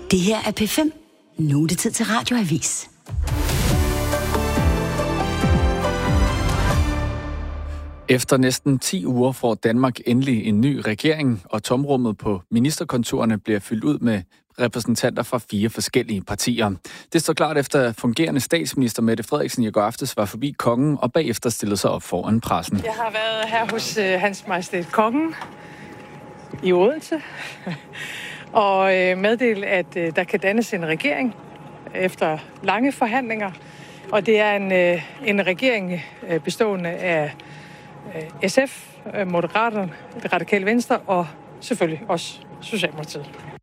Det her er P5. Nu er det tid til Radioavis. Efter næsten 10 uger får Danmark endelig en ny regering, og tomrummet på ministerkontorerne bliver fyldt ud med repræsentanter fra 4 forskellige partier. Det står klart efter fungerende statsminister Mette Frederiksen i går aftes var forbi kongen og bagefter stillede sig op foran pressen. Jeg har været her hos Hans Majestæt Kongen i Odense og meddelt, at der kan dannes en regering efter lange forhandlinger. Og det er en regering bestående af SF, Moderaterne, Det Radikale Venstre og selvfølgelig også Socialdemokratiet.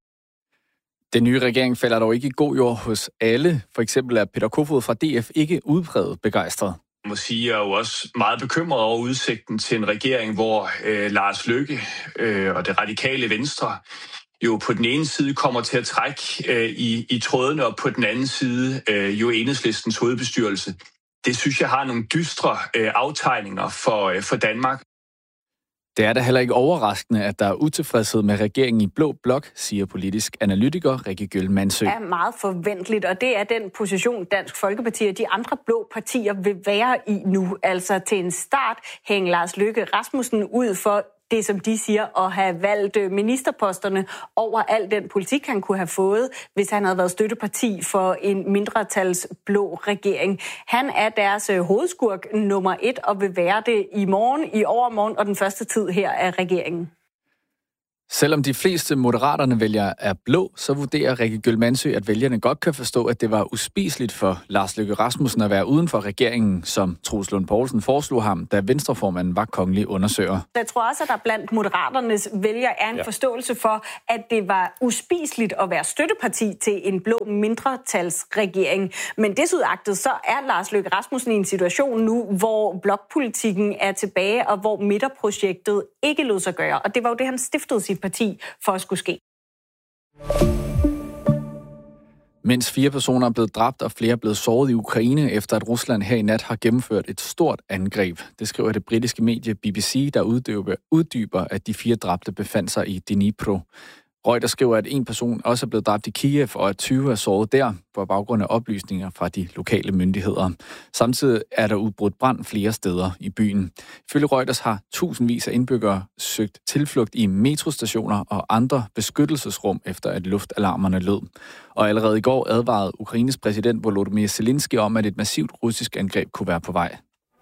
Den nye regering falder dog ikke i god jord hos alle. For eksempel er Peter Kofod fra DF ikke udpræget begejstret. Jeg må sige, jeg er jo også meget bekymret over udsigten til en regering, hvor Lars Løkke og Det Radikale Venstre jo på den ene side kommer til at trække i trådene, og på den anden side jo Enhedslistens hovedbestyrelse. Det synes jeg har nogle dystre aftegninger for Danmark. Det er da heller ikke overraskende, at der er utilfredshed med regeringen i Blå Blok, siger politisk analytiker Rikke Gjøl Mandsø. Det er meget forventeligt, og det er den position, Dansk Folkeparti og de andre blå partier vil være i nu. Altså til en start hænger Lars Løkke Rasmussen ud for det, som de siger, at have valgt ministerposterne over al den politik, han kunne have fået, hvis han havde været støtteparti for en mindretalsblå regering. Han er deres hovedskurk nummer 1 og vil være det i morgen, i overmorgen og den første tid her af regeringen. Selvom de fleste moderaterne vælgere er blå, så vurderer Rikke Gjøl Mandsø, at vælgerne godt kan forstå, at det var uspiseligt for Lars Løkke Rasmussen at være uden for regeringen, som Troels Lund Poulsen foreslog ham, da venstreformanden var kongelig undersøger. Jeg tror også, at der blandt moderaternes vælgere er en forståelse for, at det var uspiseligt at være støtteparti til en blå mindretalsregering. Men desudagtet så er Lars Løkke Rasmussen i en situation nu, hvor blokpolitikken er tilbage, og hvor midterprojektet ikke lod sig gøre. Og det var jo det, han stiftede sit parti for at skulle ske. Mens 4 personer er blevet dræbt og flere er blevet såret i Ukraine, efter at Rusland her i nat har gennemført et stort angreb. Det skriver det britiske medie BBC, der uddyber, at de 4 dræbte befandt sig i Dnipro. Reuters skriver, at en person også er blevet dræbt i Kiev, og at 20 er såret der, på baggrund af oplysninger fra de lokale myndigheder. Samtidig er der udbrudt brand flere steder i byen. Ifølge Reuters har tusindvis af indbyggere søgt tilflugt i metrostationer og andre beskyttelsesrum, efter at luftalarmerne lød. Og allerede i går advarede Ukraines præsident Volodymyr Zelensky om, at et massivt russisk angreb kunne være på vej.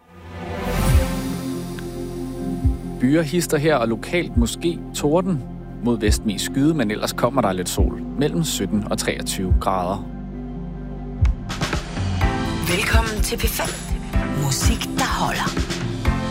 Byer hister her, og lokalt måske torden. Mod vest mest skyde, men ellers kommer der lidt sol. Mellem 17 og 23 grader. Velkommen til P5. Musik, der holder.